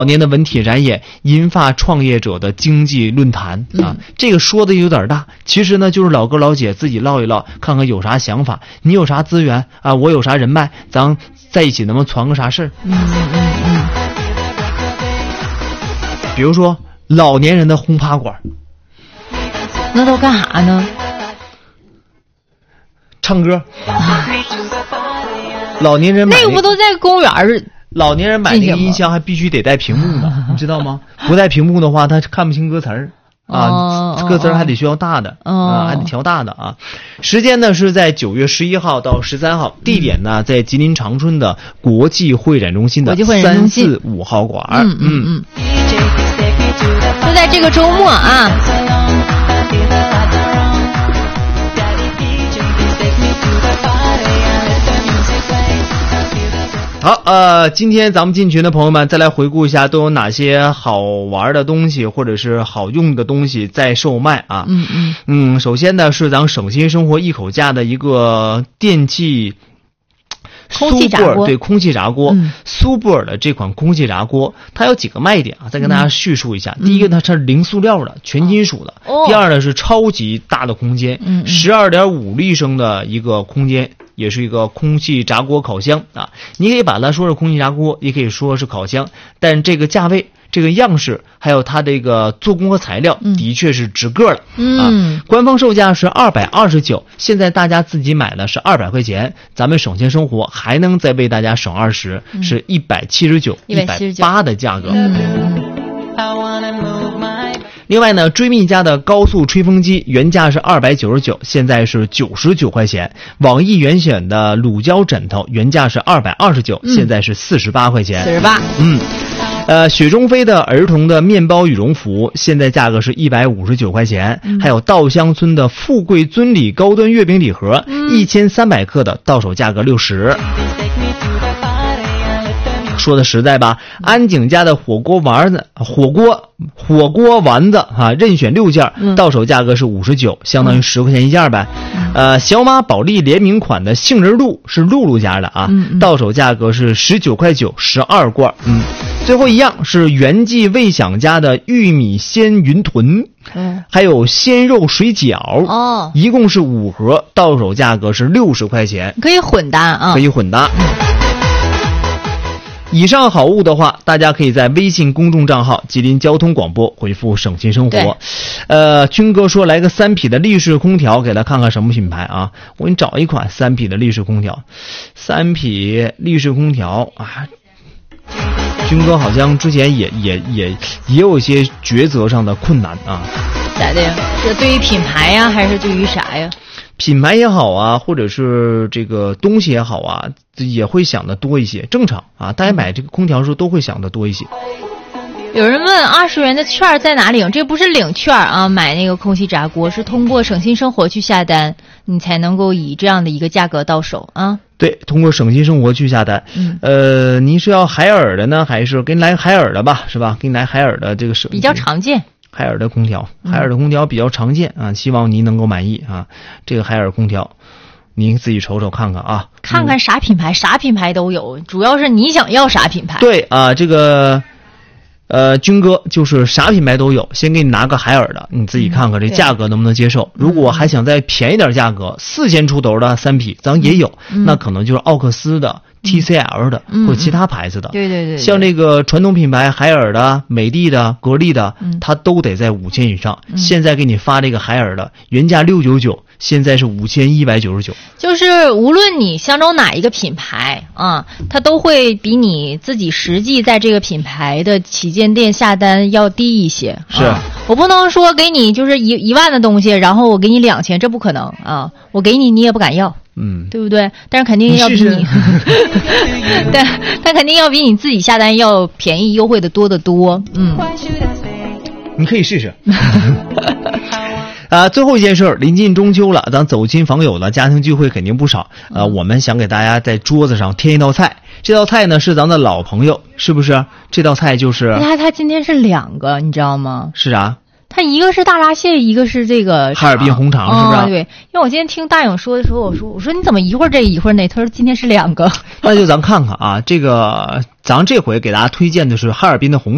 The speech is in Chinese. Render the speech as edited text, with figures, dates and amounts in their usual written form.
老年的文体展演银发创业者的经济论坛啊，这个说的有点大，其实呢就是老哥老姐自己唠一唠，看看有啥想法，你有啥资源啊，我有啥人脉，咱在一起能不能传个啥事儿？比如说老年人的轰趴馆， 那都干啥呢？ 唱歌。老年人买那个不都在公园儿？ 老年人买那个音箱还必须得带屏幕呢，你知道吗？不带屏幕的话，他看不清歌词儿啊，歌词儿还得需要大的啊，还得调大的啊。时间呢是在9月11号到13号，地点呢在吉林长春的国际会展中心的3、4、5号馆。 就在这个周末啊。 好，今天咱们进群的朋友们再来回顾一下都有哪些好玩的东西或者是好用的东西在售卖啊。首先呢是咱省心生活一口价的一个电器空气炸锅， 对，空气炸锅，苏泊尔的这款空气炸锅，它有几个卖点啊，再跟大家叙述一下。第一个呢，它是零塑料的，全金属的。第二呢是超级大的空间，12.5立升的一个空间，也是一个空气炸锅烤箱啊。你可以把它说是空气炸锅，也可以说是烤箱，但这个价位、这个样式还有它这个做工和材料的确是值个了官方售价是229，现在大家自己买的是200块钱，咱们省心生活还能再为大家省20，是179、180的价格。另外呢，追觅家的高速吹风机原价是299，现在是99块钱。网易原选的乳胶枕头原价是229，现在是48块钱。48。雪中飞的儿童的面包羽绒服现在价格是159块钱。还有稻香村的富贵尊礼高端月饼礼盒，1300克的到手价格60。说的实在吧，安井家的火锅丸子任选6件，到手价格是59，相当于10块钱一件呗。小马宝莉联名款的杏仁露是露露家的啊，到手价格是19块9，12罐。最后一样是元记味享家的玉米鲜云豚，还有鲜肉水饺，一共是5盒，到手价格是60块钱， 可以混搭啊， 可以混搭。以上好物的话，大家可以在微信公众账号吉林交通广播回复省心生活。军哥说来个3匹的立式空调，给他看看什么品牌啊？我给你找一款3匹的立式空调。3匹立式空调啊，军哥好像之前也有一些抉择上的困难啊。 咋的呀？是对于品牌呀，还是对于啥呀？ 品牌也好啊，或者是这个东西也好啊，也会想的多一些，正常啊。大家买这个空调的时候都会想的多一些。 有人问20元的券在哪领？这不是领券啊，买那个空气炸锅是通过省心生活去下单，你才能够以这样的一个价格到手啊。 对，通过省心生活去下单。您是要海尔的呢，还是给你来海尔的吧，是吧？给你来海尔的这个是比较常见。 海尔的空调，海尔的空调比较常见啊，希望您能够满意啊。这个海尔空调，您自己瞅瞅看看啊， 看看啥品牌，啥品牌都有，主要是你想要啥品牌。 对啊，这个军哥就是啥品牌都有，先给你拿个海尔的，你自己看看这价格能不能接受。如果还想再便宜点价格，4000出头的3匹咱也有，那可能就是奥克斯的。TCL 的或者其他牌子的， 对， 像这个传统品牌海尔的、美的的、格力的，它都得在5000以上。现在给你发这个海尔的，原价699，现在是5199。就是无论你相中哪一个品牌啊，它都会比你自己实际在这个品牌的旗舰店下单要低一些。 是， 我不能说给你就是1万的东西，然后我给你2000，这不可能啊！我给你，你也不敢要。对不对？但是肯定要比你，但肯定要比你自己下单要便宜优惠的多得多。 你可以试试。最后一件事，临近中秋了，咱走亲访友了，家庭聚会肯定不少。我们想给大家在桌子上添一道菜，这道菜呢是咱的老朋友，是不是？这道菜就是他今天是2个，你知道吗？ 是啊。 它一个是大闸蟹，一个是这个哈尔滨红肠，是不是？ 对，因为我今天听大勇说的时候，我说你怎么一会儿这一会儿那？他说今天是2个。 那就咱看看啊，这个咱这回给大家推荐的是哈尔滨的红肠。